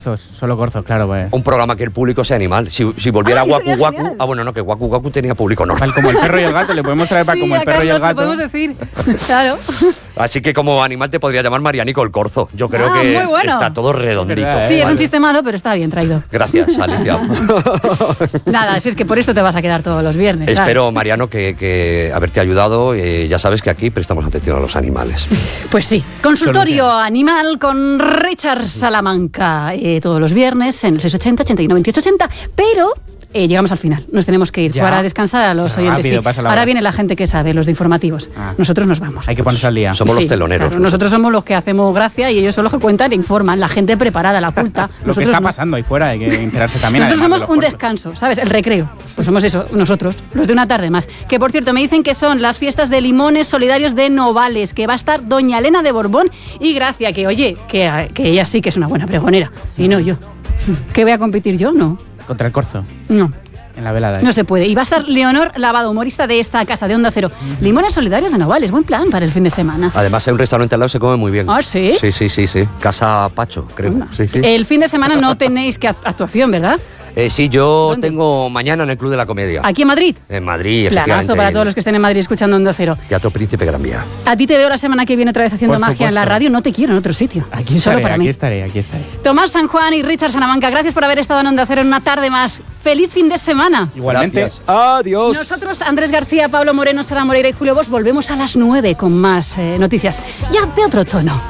Solo corzos, claro, pues. Un programa que el público sea animal. Si volviera Waku Waku... Ah, bueno, no, que Waku Waku tenía público normal. Tal como el perro y el gato, le podemos traer para como el perro y el gato. podemos decir, claro. Así que como animal te podría llamar Marianico el Corzo. Yo creo que muy bueno. está todo redondito. Verdad, Sí, es un chiste malo, pero está bien traído. Gracias, Alicia. Nada, si es que por esto te vas a quedar todos los viernes. Espero, Mariano, que haberte ayudado. Ya sabes que aquí prestamos atención a los animales. Pues sí. Consultorio animal con Richard Salamanca. Todos los viernes en el 680 81 28 80. Pero llegamos al final. Nos tenemos que ir ¿Ya? para descansar a los oyentes. Rápido, Sí. pasa la Ahora hora. viene la gente que sabe, los de informativos. Nosotros nos vamos. Hay que ponerse al día. Somos los teloneros. Claro, nosotros somos los que hacemos gracia y ellos son los que cuentan e informan. La gente preparada, la culta. Lo que Nosotros está no. pasando ahí fuera, hay que enterarse también. Nosotros además somos de un los puestos. descanso, ¿sabes? El recreo. Pues somos eso, nosotros, los de una tarde más. Que por cierto, me dicen que son las fiestas de limones solidarios de Novales, que va a estar doña Elena de Borbón y Gracia, que oye, que ella sí que es una buena pregonera. Y no yo. ¿Qué voy a competir yo? No. Contra el corzo, No. en la velada. No se puede. Y va a estar Leonor Lavado, humorista de esta casa de Onda Cero. Limones solidarios de Novales, buen plan para el fin de semana. Además, hay un restaurante al lado, se come muy bien. ¿Ah, sí? Sí. Casa Pacho, creo. Sí. El fin de semana no tenéis que actuación, ¿verdad? Sí, yo ¿Dónde? tengo mañana en el Club de la Comedia. Aquí en Madrid. En Madrid, Planazo efectivamente. para todos los que estén en Madrid escuchando Onda Cero. Teatro Príncipe Gran Vía. A ti te veo la semana que viene otra vez haciendo Por magia en la supuesto. radio. No te quiero en otro sitio. Aquí Solo estaré, para aquí mí. estaré, aquí estaré. Tomás San Juan y Richard Salamanca, gracias por haber estado en Onda Cero en una tarde más. ¡Feliz fin de semana! Igualmente. Gracias. Adiós. Nosotros, Andrés García, Pablo Moreno, Sara Moreira y Julio Bosch, volvemos a las 9 con más noticias. Ya de otro tono.